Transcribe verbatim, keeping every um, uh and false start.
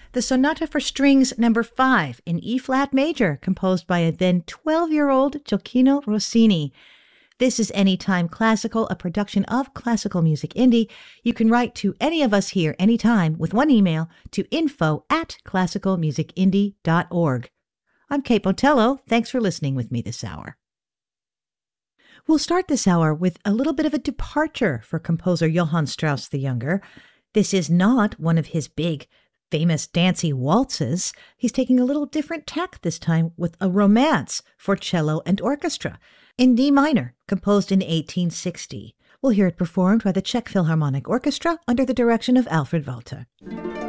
the Sonata for Strings number five in E-flat major, composed by a then twelve-year-old Gioacchino Rossini. This is Anytime Classical, a production of Classical Music Indie. You can write to any of us here anytime with one email to info at classical music indie dot org. I'm Kate Botello. Thanks for listening with me this hour. We'll start this hour with a little bit of a departure for composer Johann Strauss the Younger. This is not one of his big, famous dancey waltzes. He's taking a little different tack this time with a romance for cello and orchestra in D minor, composed in eighteen sixty. We'll hear it performed by the Czech Philharmonic Orchestra under the direction of Alfred Walter.